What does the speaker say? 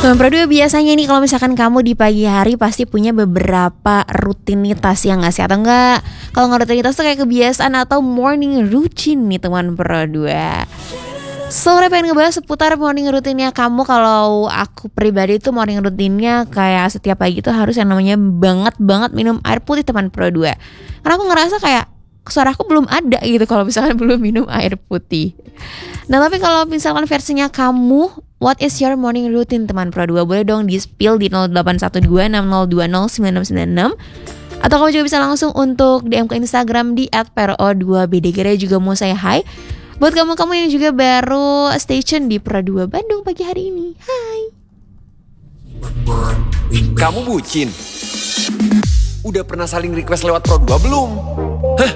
Pro 2 biasanya nih kalau misalkan kamu di pagi hari pasti punya beberapa rutinitas yang nggak sih? Atau enggak, kalau nggak rutinitas tuh kayak kebiasaan atau morning routine nih teman Pro 2. Sore pengen ngebahas seputar morning rutinnya kamu. Kalau aku pribadi tuh morning rutinnya kayak setiap pagi tuh harus yang namanya banget minum air putih teman Pro 2. Karena aku ngerasa kayak suara aku belum ada gitu kalau misalkan belum minum air putih. Nah tapi kalau misalkan versinya kamu, what is your morning routine teman Pro 2? Boleh dong di-spill di 081260209696. Atau kamu juga bisa langsung untuk DM ke Instagram di @pro2bdgr. Juga mau saya hai buat kamu-kamu yang juga baru stay tune di Pro 2 Bandung pagi hari ini. Hai. Kamu bucin? Udah pernah saling request lewat Pro 2 belum? Hah?